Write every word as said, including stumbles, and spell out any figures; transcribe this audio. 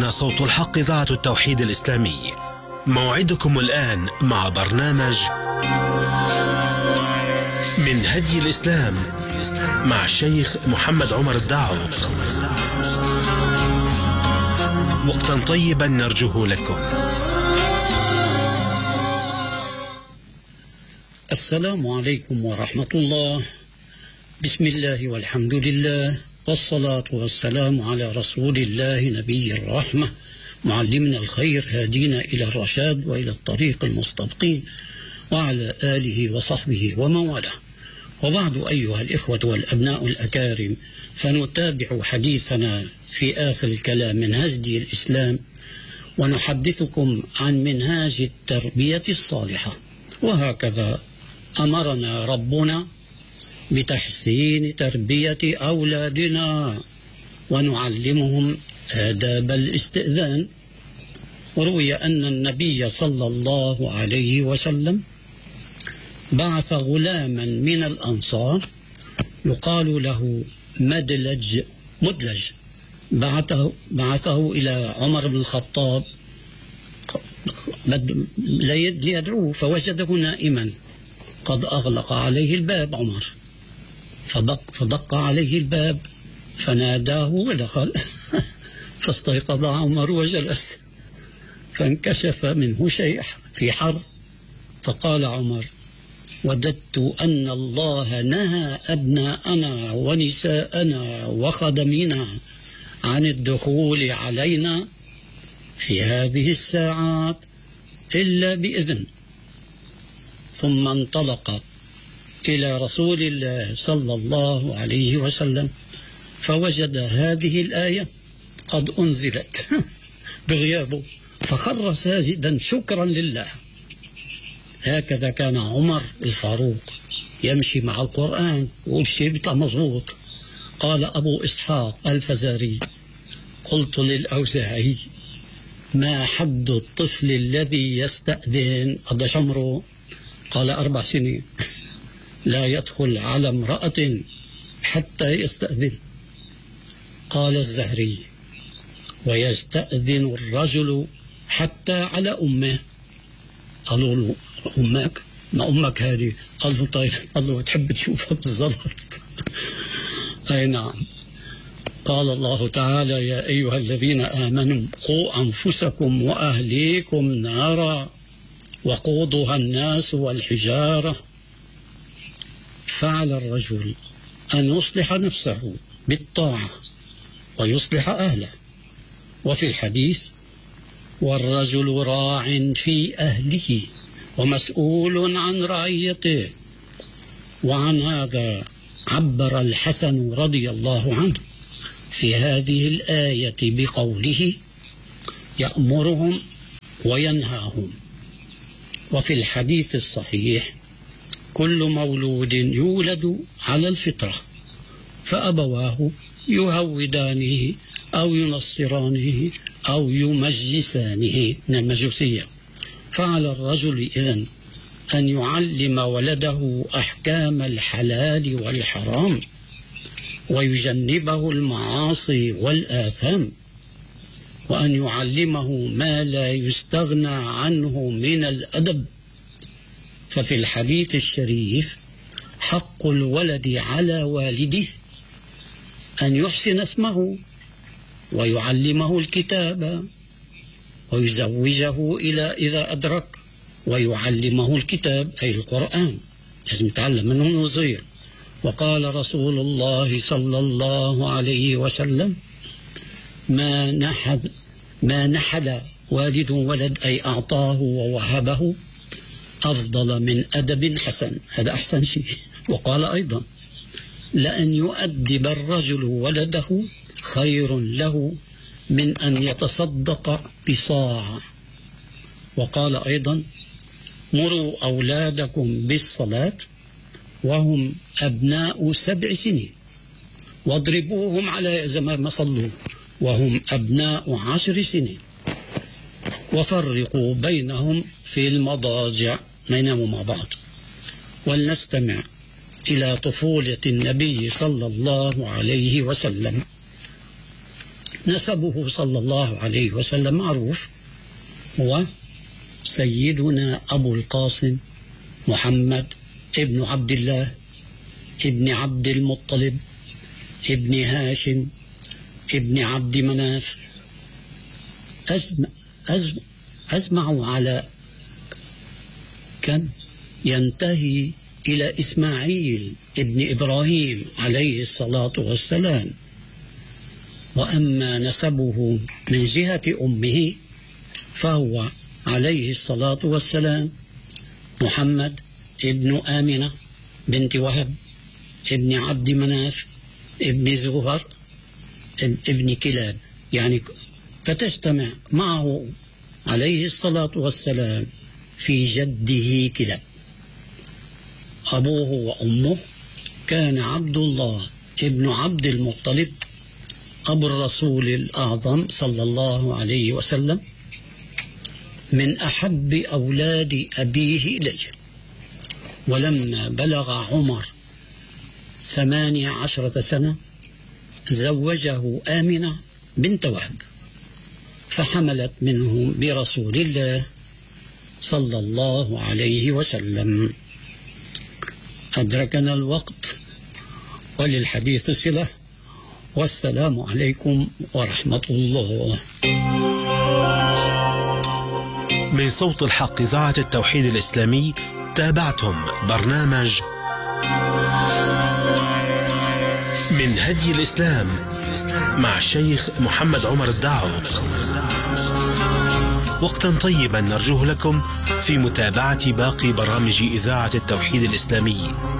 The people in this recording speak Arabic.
هنا صوت الحق إذاعة التوحيد الإسلامي. موعدكم الآن مع برنامج من هدي الإسلام مع الشيخ محمد عمر الداعو. وقتا طيبا نرجوه لكم. السلام عليكم ورحمة الله. بسم الله والحمد لله والصلاة والسلام على رسول الله نبي الرحمة معلمنا الخير هادينا إلى الرشاد وإلى الطريق المستقيم وعلى آله وصحبه ومن والاه. وبعد أيها الإخوة والأبناء الأكارم، فنتابع حديثنا في آخر الكلام من هدي الإسلام، ونحدثكم عن منهاج التربية الصالحة. وهكذا أمرنا ربنا بتحسين تربية أولادنا ونعلمهم آداب الاستئذان. وروي أن النبي صلى الله عليه وسلم بعث غلاما من الأنصار يقال له مدلج مدلج بعثه, بعثه إلى عمر بن الخطاب ليدعوه، فوجده نائما قد أغلق عليه الباب عمر، فدق, فدق عليه الباب فناداه ودخل فاستيقظ عمر وجلس، فانكشف منه شيء في حر، فقال عمر: وددت أن الله نهى أبناءنا ونساءنا وخدمنا عن الدخول علينا في هذه الساعات إلا بإذن. ثم انطلق إلى رسول الله صلى الله عليه وسلم فوجد هذه الآية قد أنزلت بغيابه، فخر ساجدا شكرا لله. هكذا كان عمر الفاروق يمشي مع القرآن يقول شيء مظبوط. قال أبو إسحاق الفزاري: قلت للأوزاعي: ما حد الطفل الذي يستأذن؟ قد عمره؟ قال: أربع سنين. لا يدخل على امرأة حتى يستأذن. قال الزهري: ويستأذن الرجل حتى على أمه. قالوا له: أمك؟ ما أمك هذه؟ قال له: طيب. قال له: تحب تشوفها بالزلط؟ أي نعم. قال الله تعالى: يا أيها الذين آمنوا قوا أنفسكم وأهليكم نارا وقودها الناس والحجارة. فعلى الرجل أن يصلح نفسه بالطاعة ويصلح أهله. وفي الحديث: والرجل راع في أهله ومسؤول عن رعيته. وعن هذا عبر الحسن رضي الله عنه في هذه الآية بقوله: يأمرهم وينهاهم. وفي الحديث الصحيح: كل مولود يولد على الفطرة فأبواه يهودانه أو ينصرانه أو يمجسانه، من المجوسية. فعلى الرجل إذن أن يعلم ولده أحكام الحلال والحرام ويجنبه المعاصي والآثام، وأن يعلمه ما لا يستغنى عنه من الأدب. ففي الحديث الشريف: حق الولد على والده أن يحسن اسمه ويعلمه الكتاب ويزوجه إلى إذا أدرك، ويعلمه الكتاب أي القرآن، لازم يتعلم منه من صغير. وقال رسول الله صلى الله عليه وسلم: ما نحد ما نحل والد ولد أي أعطاه ووهبه أفضل من أدب حسن، هذا أحسن شيء. وقال أيضا: لأن يؤدب الرجل ولده خير له من أن يتصدق بصاع. وقال أيضا: مروا أولادكم بالصلاة وهم أبناء سبع سنين واضربوهم على زمان ما صلوا وهم أبناء عشر سنين وفرقوا بينهم في المضاجع، ما يناموا مع بعض. ولنستمع إلى طفولة النبي صلى الله عليه وسلم نسبه صلى الله عليه وسلم معروف، هو سيدنا أبو القاسم محمد ابن عبد الله ابن عبد المطلب ابن هاشم ابن عبد مناف. أزم أزم أزمع على كم ينتهي إلى إسماعيل ابن إبراهيم عليه الصلاة والسلام. وأما نسبه من جهة أمه فهو عليه الصلاة والسلام محمد ابن آمنة بنت وهب ابن عبد مناف ابن زهر ابن كلاب، يعني فتجتمع معه عليه الصلاة والسلام في جده كلاب. أبوه وأمه كان عبد الله ابن عبد المطلب أبو الرسول الأعظم صلى الله عليه وسلم، من أحب أولاد أبيه إليه. ولما بلغ عمر ثمانية عشرة سنة زوجه آمنة بنت وهب، فحملت منه برسول الله صلى الله عليه وسلم. أدركنا الوقت وللحديث صلة، والسلام عليكم ورحمة الله. من صوت الحق إذاعة التوحيد الإسلامي تابعتم برنامج من هدي الإسلام مع الشيخ محمد عمر الداعو. وقتا طيبا نرجوه لكم في متابعة باقي برامج إذاعة التوحيد الإسلامي.